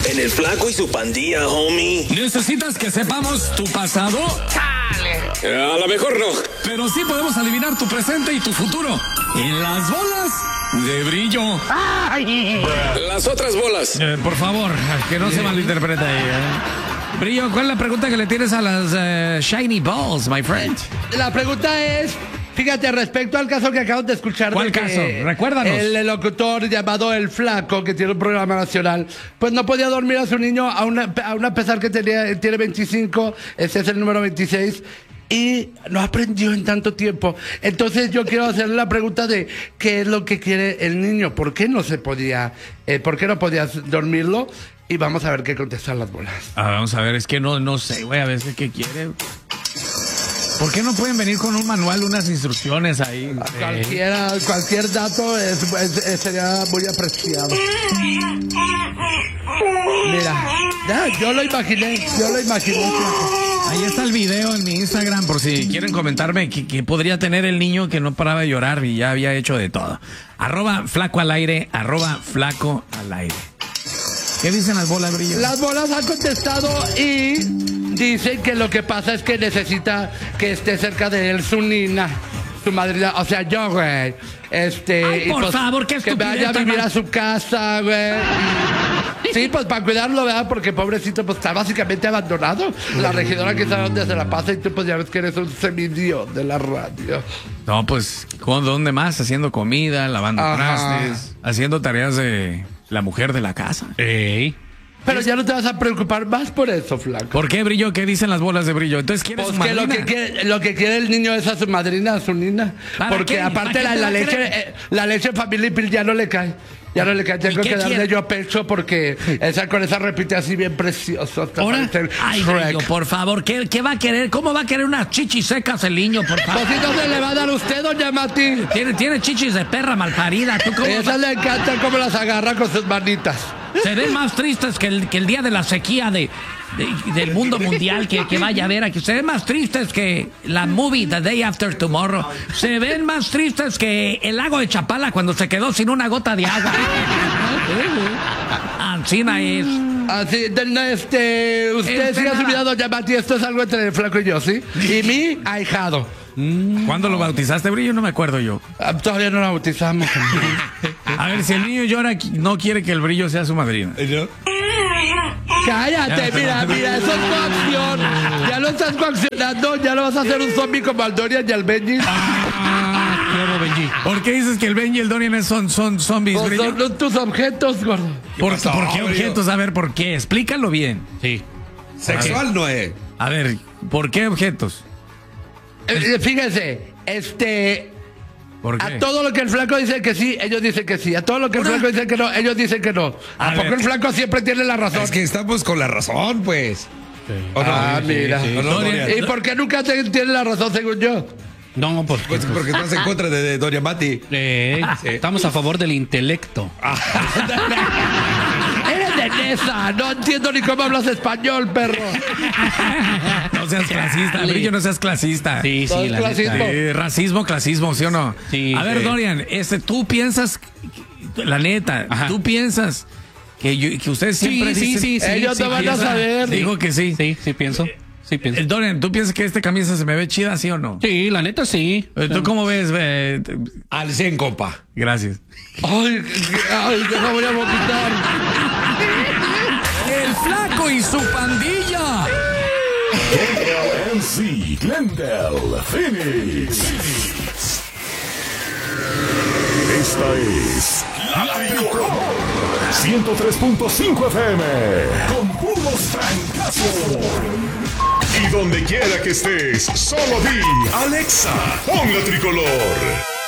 En el Flaco y su pandilla, homie. ¿Necesitas que sepamos tu pasado? A lo mejor no. Pero sí podemos adivinar tu presente y tu futuro. En las bolas de brillo. Las otras bolas. Por favor, que no se malinterprete ahí, Brillo, ¿cuál es la pregunta que le tienes a las shiny balls, my friend? La pregunta es, fíjate, respecto al caso que acabamos de escuchar. ¿Cuál caso? Recuérdanos. El locutor llamado El Flaco, que tiene un programa nacional, pues no podía dormir a su niño, aún a pesar que tiene 25, ese es el número 26, y no aprendió en tanto tiempo. Entonces yo quiero hacerle la pregunta de qué es lo que quiere el niño, por qué no podías dormirlo, y vamos a ver qué contestan las bolas. Vamos a ver, es que no sé, güey, a veces qué quiere. ¿Por qué no pueden venir con un manual, unas instrucciones ahí? Cualquier dato sería muy apreciado. Mira, yo lo imaginé. Ahí está el video en mi Instagram, por si quieren comentarme qué podría tener el niño que no paraba de llorar y ya había hecho de todo. @Flaco al aire, @Flaco al aire. ¿Qué dicen las bolas, Brillo? Las bolas han contestado y dicen que lo que pasa es que necesita que esté cerca de él su nina, su madrina, o sea, yo, güey. Por favor, qué que vaya a vivir a su casa, güey. Sí, pues para cuidarlo, ¿verdad? Porque pobrecito, pues está básicamente abandonado. La regidora que sabe dónde se la pasa y tú pues ya ves que eres un semidios de la radio. No, pues, ¿dónde más? Haciendo comida, lavando trastes, haciendo tareas de la mujer de la casa. Pero ya no te vas a preocupar más por eso, Flaco. ¿Por qué, Brillo? ¿Qué dicen las bolas de Brillo? Entonces, ¿quién es su madrina? Lo que quiere el niño es a su madrina, a su nina. Porque qué? aparte la leche Family Pill ya no le cae. Ya no le cae. Tengo que darle yo pecho porque con esa repite así bien precioso. ¿Ahora? Ay, Brillo, por favor, ¿qué va a querer? ¿Cómo va a querer unas chichis secas el niño, por favor? Pues ¿sí no se le va a dar a usted, doña Mati? Tiene chichis de perra malparida. ¿Tú cómo Esa le encanta cómo las agarra con sus manitas. Se ven más tristes que el día de la sequía del mundo mundial que vaya a ver aquí. Se ven más tristes que la movie The Day After Tomorrow. Se ven más tristes que el lago de Chapala cuando se quedó sin una gota de agua. Ancina es. Así, usted siga su vida, doña Mati. Esto es algo entre el Flaco y yo, ¿sí? Y mi ahijado. ¿Cuándo lo bautizaste, Brillo? No me acuerdo yo. Todavía no lo bautizamos. A ver, si el niño llora, no quiere que el Brillo sea su madrina. Cállate, mira, eso es coacción. Ya lo estás coaccionando, ya lo vas a hacer un zombie como al Dorian y al Benji. Claro, Benji. ¿Por qué dices que el Benji y el Dorian son zombies, Brillo? Son tus objetos, gordo. ¿Por qué objetos? A ver, ¿por qué? Explícalo bien. Sí. Sexual no es. A ver, ¿por qué objetos? Fíjense, ¿por qué? A todo lo que el Flaco dice que sí, ellos dicen que sí. A todo lo que el Flaco dice que no, ellos dicen que no. ¿A poco el Flaco siempre tiene la razón? Es que estamos con la razón, pues. Sí. Mira. Sí. ¿Y por qué nunca tiene la razón, según yo? No, porque estás en contra de Doña Mati. Estamos a favor del intelecto. Eres de Nesa, no entiendo ni cómo hablas español, perro. No seas clasista, Brillo, no seas clasista. Sí, la clasismo. Racismo, clasismo, ¿sí o no? Sí. A ver, Dorian, tú piensas, la neta, tú piensas que ustedes siempre dicen... Sí, ellos no van a saber. Digo que sí. Sí, pienso. Dorian, ¿tú piensas que esta camisa se me ve chida, sí o no? Sí, la neta sí. ¿Tú cómo ves? Al 100, compa. Gracias. Ay, no voy a vomitar. El Flaco y su pandilla. KLMC, Glendale, Phoenix. Esta es La Tricolor 103.5 FM con puros francazos. Y donde quiera que estés, solo di Alexa, pon La Tricolor.